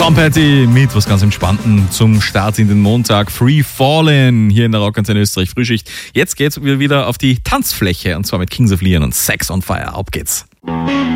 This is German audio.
Tom Petty mit was ganz Entspannten zum Start in den Montag. Free Fallin' hier in der Rockantenne Österreich Frühschicht. Jetzt geht's wieder auf die Tanzfläche und zwar mit Kings of Leon und Sex on Fire. Auf geht's.